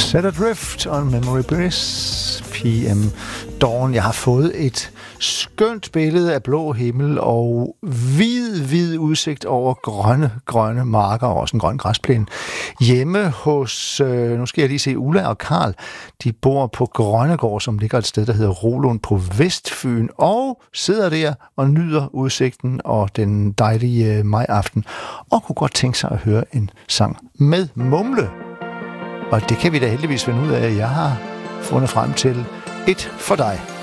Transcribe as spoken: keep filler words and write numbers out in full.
Set Adrift on Memory Bliss, P M Dawn. Jeg har fået et skønt billede af blå himmel og hvid, hvid udsigt over grønne, grønne marker og også en grøn græsplæne. Hjemme hos, øh, nu skal jeg lige se, Ulla og Karl, de bor på Grønnegård, som ligger et sted, der hedder Rolund på Vestfyn, og sidder der og nyder udsigten og den dejlige øh, majaften, og kunne godt tænke sig at høre en sang med mumle. Og det kan vi da heldigvis finde ud af, at jeg har fundet frem til et for dig.